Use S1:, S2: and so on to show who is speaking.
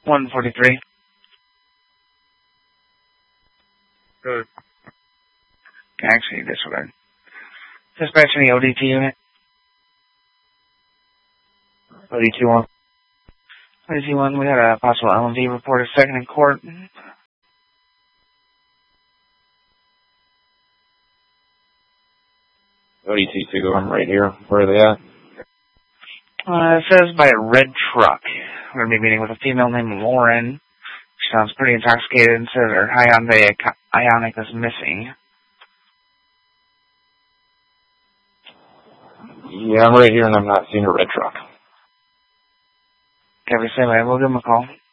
S1: 143.
S2: Good.
S1: Actually, disregard. Dispatching the ODT unit.
S2: ODT1.
S1: ODT1, we got a possible LMV report of second in court.
S2: ODT2, I'm right here. Where are they at?
S1: It says by a red truck. We're going to be meeting with a female named Lauren. She sounds pretty intoxicated and says her Hyundai Ioniq is missing.
S2: Yeah, I'm right here and I'm not seeing a red truck.
S1: Every same way, we'll give him a call.